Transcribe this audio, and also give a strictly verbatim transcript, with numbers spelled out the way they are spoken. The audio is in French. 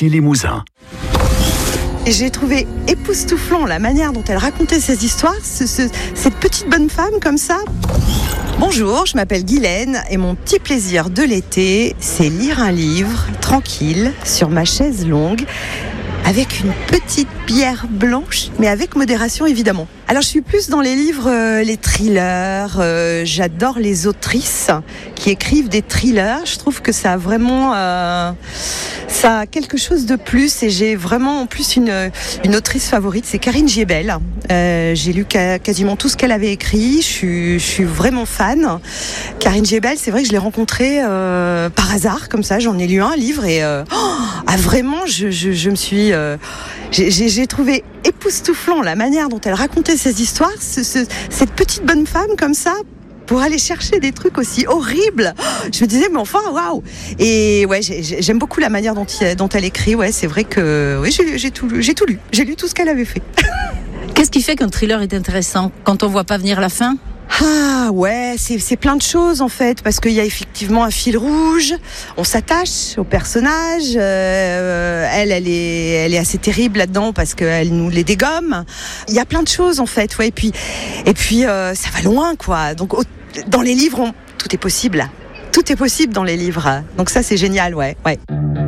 Nancy-Limousin. Et j'ai trouvé époustouflant la manière dont elle racontait ses histoires, ce, ce, cette petite bonne femme comme ça. Bonjour, je m'appelle Guylaine et mon petit plaisir de l'été, c'est lire un livre tranquille sur ma chaise longue avec une petite bière blanche, mais avec modération évidemment. Alors je suis plus dans les livres, euh, les thrillers, euh, j'adore les autrices qui écrivent des thrillers, je trouve que ça a vraiment... Euh, ça a quelque chose de plus et j'ai vraiment en plus une, une autrice favorite, c'est Karine Giebel. Euh, j'ai lu ca- quasiment tout ce qu'elle avait écrit, je suis, je suis vraiment fan. Karine Giebel, c'est vrai que je l'ai rencontrée euh, par hasard, comme ça, j'en ai lu un livre et euh, oh, ah, vraiment, je, je, je me suis... Euh, j'ai, j'ai, j'ai trouvé époustouflant la manière dont elle racontait ses histoires, ce, ce, cette petite bonne femme comme ça, pour aller chercher des trucs aussi horribles. Je me disais, mais enfin, waouh! Et ouais, j'ai, j'aime beaucoup la manière dont, il, dont elle écrit. Ouais, c'est vrai que oui, j'ai, j'ai, tout, j'ai tout lu. J'ai lu tout ce qu'elle avait fait. Qu'est-ce qui fait qu'un thriller est intéressant quand on voit pas venir la fin ? Ah ouais, c'est, c'est plein de choses en fait, parce qu'il y a effectivement un fil rouge, on s'attache au personnage, euh, elle, elle est, elle est assez terrible là-dedans parce qu'elle nous les dégomme. Il y a plein de choses en fait, ouais, et puis, et puis euh, ça va loin quoi. Donc au, dans les livres, on, tout est possible, tout est possible dans les livres. Donc ça c'est génial, ouais, ouais.